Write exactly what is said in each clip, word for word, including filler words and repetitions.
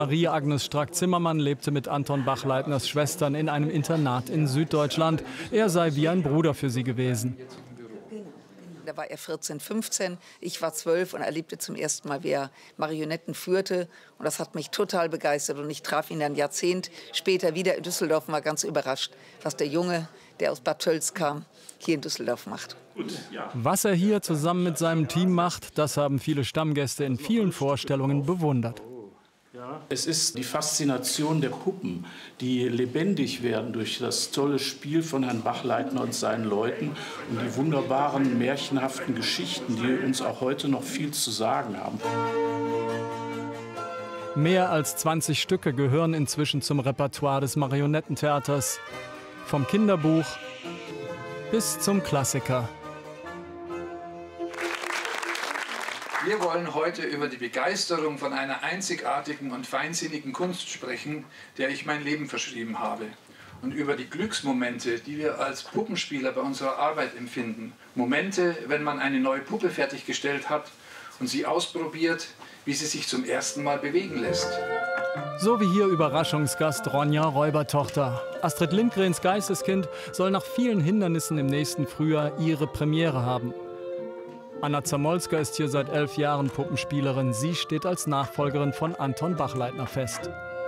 Marie-Agnes Strack-Zimmermann lebte mit Anton Bachleitners Schwestern in einem Internat in Süddeutschland. Er sei wie ein Bruder für sie gewesen. Da war er vierzehn, fünfzehn, ich war zwölf und erlebte zum ersten Mal, wie er Marionetten führte. Und das hat mich total begeistert. Und ich traf ihn dann ein Jahrzehnt später wieder in Düsseldorf und war ganz überrascht, was der Junge, der aus Bad Tölz kam, hier in Düsseldorf macht. Was er hier zusammen mit seinem Team macht, das haben viele Stammgäste in vielen Vorstellungen bewundert. Es ist die Faszination der Puppen, die lebendig werden durch das tolle Spiel von Herrn Bachleitner und seinen Leuten und die wunderbaren, märchenhaften Geschichten, die uns auch heute noch viel zu sagen haben. Mehr als zwanzig Stücke gehören inzwischen zum Repertoire des Marionettentheaters. Vom Kinderbuch bis zum Klassiker. Wir wollen heute über die Begeisterung von einer einzigartigen und feinsinnigen Kunst sprechen, der ich mein Leben verschrieben habe. Und über die Glücksmomente, die wir als Puppenspieler bei unserer Arbeit empfinden. Momente, wenn man eine neue Puppe fertiggestellt hat und sie ausprobiert, wie sie sich zum ersten Mal bewegen lässt. So wie hier Überraschungsgast Ronja Räubertochter. Astrid Lindgrens Geisteskind soll nach vielen Hindernissen im nächsten Frühjahr ihre Premiere haben. Anna Zamolska ist hier seit elf Jahren Puppenspielerin. Sie steht als Nachfolgerin von Anton Bachleitner fest.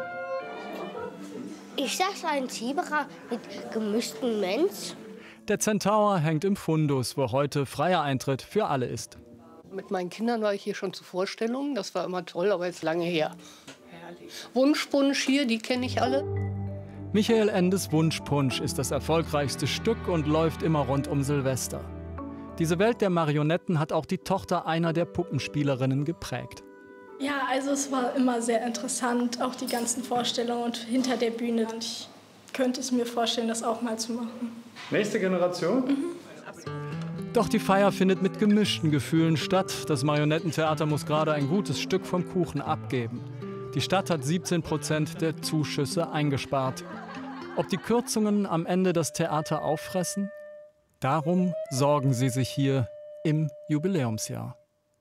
Ist das ein Zebra mit gemischtem Mensch? Der Zentaur hängt im Fundus, wo heute freier Eintritt für alle ist. Mit meinen Kindern war ich hier schon zu Vorstellungen. Das war immer toll, aber jetzt lange her. Herrlich. Wunschpunsch hier, die kenne ich alle. Michael Endes Wunschpunsch ist das erfolgreichste Stück und läuft immer rund um Silvester. Diese Welt der Marionetten hat auch die Tochter einer der Puppenspielerinnen geprägt. Ja, also es war immer sehr interessant, auch die ganzen Vorstellungen und hinter der Bühne. Und ich könnte es mir vorstellen, das auch mal zu machen. Nächste Generation? Mhm. Doch die Feier findet mit gemischten Gefühlen statt. Das Marionettentheater muss gerade ein gutes Stück vom Kuchen abgeben. Die Stadt hat siebzehn Prozent der Zuschüsse eingespart. Ob die Kürzungen am Ende das Theater auffressen? Darum sorgen sie sich hier im Jubiläumsjahr.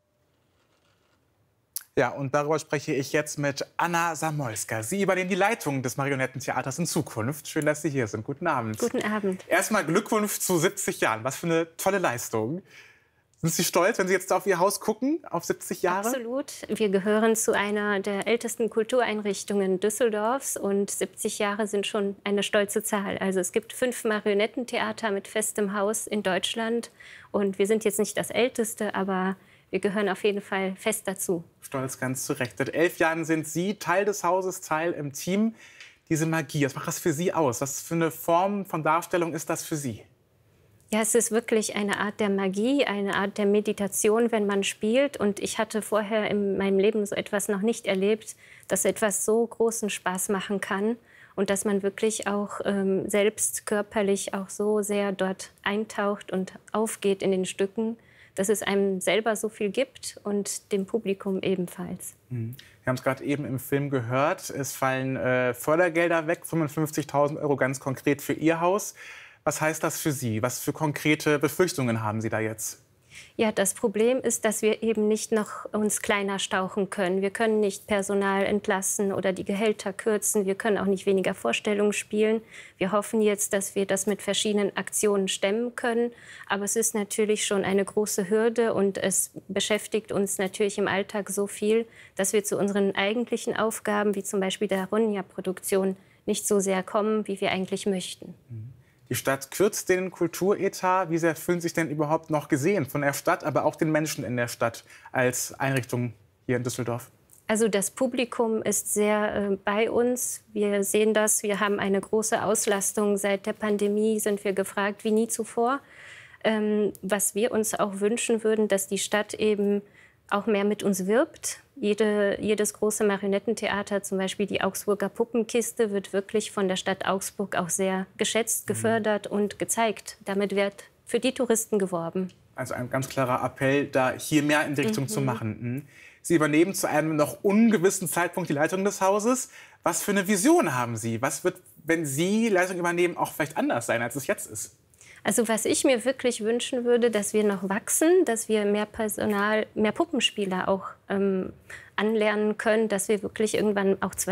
Ja, und darüber spreche ich jetzt mit Anna Zamolska. Sie übernehmen die Leitung des Marionettentheaters in Zukunft. Schön, dass Sie hier sind. Guten Abend. Guten Abend. Erstmal Glückwunsch zu siebzig Jahren. Was für eine tolle Leistung. Sind Sie stolz, wenn Sie jetzt auf Ihr Haus gucken, auf siebzig Jahre? Absolut. Wir gehören zu einer der ältesten Kultureinrichtungen Düsseldorfs und siebzig Jahre sind schon eine stolze Zahl. Also es gibt fünf Marionettentheater mit festem Haus in Deutschland und wir sind jetzt nicht das älteste, aber wir gehören auf jeden Fall fest dazu. Stolz, ganz zu Recht. Seit elf Jahren sind Sie Teil des Hauses, Teil im Team. Diese Magie, was macht das für Sie aus? Was für eine Form von Darstellung ist das für Sie? Ja, es ist wirklich eine Art der Magie, eine Art der Meditation, wenn man spielt. Und ich hatte vorher in meinem Leben so etwas noch nicht erlebt, dass etwas so großen Spaß machen kann und dass man wirklich auch ähm, selbst körperlich auch so sehr dort eintaucht und aufgeht in den Stücken, dass es einem selber so viel gibt und dem Publikum ebenfalls. Wir haben es gerade eben im Film gehört. Es fallen äh, Fördergelder weg, fünfundfünfzigtausend Euro ganz konkret für Ihr Haus. Was heißt das für Sie? Was für konkrete Befürchtungen haben Sie da jetzt? Ja, das Problem ist, dass wir eben nicht noch uns kleiner stauchen können. Wir können nicht Personal entlassen oder die Gehälter kürzen. Wir können auch nicht weniger Vorstellungen spielen. Wir hoffen jetzt, dass wir das mit verschiedenen Aktionen stemmen können. Aber es ist natürlich schon eine große Hürde und es beschäftigt uns natürlich im Alltag so viel, dass wir zu unseren eigentlichen Aufgaben, wie zum Beispiel der Ronja-Produktion, nicht so sehr kommen, wie wir eigentlich möchten. Die Stadt kürzt den Kulturetat. Wie sehr fühlen Sie sich denn überhaupt noch gesehen von der Stadt, aber auch den Menschen in der Stadt als Einrichtung hier in Düsseldorf? Also das Publikum ist sehr äh, bei uns. Wir sehen das. Wir haben eine große Auslastung. Seit der Pandemie sind wir gefragt wie nie zuvor. Ähm, was wir uns auch wünschen würden, dass die Stadt eben auch mehr mit uns wirbt. Jede, jedes große Marionettentheater, zum Beispiel die Augsburger Puppenkiste, wird wirklich von der Stadt Augsburg auch sehr geschätzt, gefördert und gezeigt. Damit wird für die Touristen geworben. Also ein ganz klarer Appell, da hier mehr in die Richtung mhm. zu machen. Sie übernehmen zu einem noch ungewissen Zeitpunkt die Leitung des Hauses. Was für eine Vision haben Sie? Was wird, wenn Sie die Leitung übernehmen, auch vielleicht anders sein, als es jetzt ist? Also was ich mir wirklich wünschen würde, dass wir noch wachsen, dass wir mehr Personal, mehr Puppenspieler auch ähm, anlernen können, dass wir wirklich irgendwann auch zwei